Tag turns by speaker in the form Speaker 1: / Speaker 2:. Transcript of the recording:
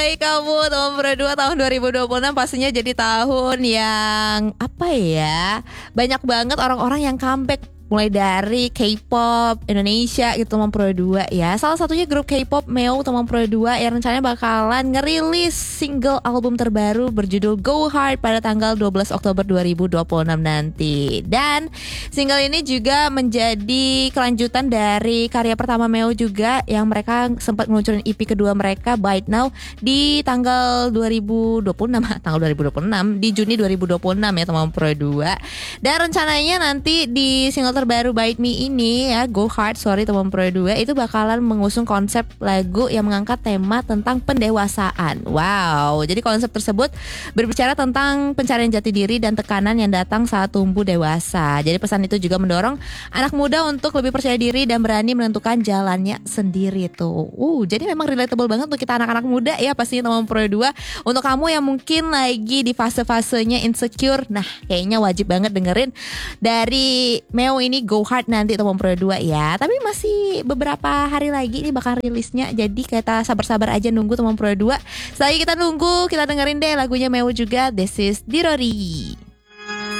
Speaker 1: Hai kamu teman Pro 2, tahun 2026 pastinya jadi tahun yang apa ya, banyak banget orang-orang yang comeback mulai dari K-pop Indonesia gitu teman Pro 2 ya. Salah satunya grup K-pop Meo teman Pro 2 yang rencananya bakalan ngerilis single album terbaru berjudul Go Hard pada tanggal 12 Oktober 2026 nanti. Dan single ini juga menjadi kelanjutan dari karya pertama Meo juga yang mereka sempat ngeluncurin EP kedua mereka Bite Now di tanggal 2026 di Juni 2026 ya teman Pro 2. Dan rencananya nanti di single terbaru Bite Me ini ya, Go Hard teman Pro 2 itu bakalan mengusung konsep lagu yang mengangkat tema tentang pendewasaan. Wow, jadi konsep tersebut berbicara tentang pencarian jati diri dan tekanan yang datang saat tumbuh dewasa. Jadi pesan itu juga mendorong anak muda untuk lebih percaya diri dan berani menentukan jalannya sendiri tuh. Jadi memang relatable banget untuk kita anak-anak muda ya pastinya teman Pro 2. Untuk kamu yang mungkin lagi di fase-fasenya insecure, nah kayaknya wajib banget dengerin dari Meo ini Go Hard nanti teman Pro 2 ya. Tapi masih beberapa hari lagi nih bakal rilisnya. Jadi kita sabar-sabar aja nunggu teman Pro 2. Setelah kita nunggu, kita dengerin deh lagunya Meo juga, This Is Dirori.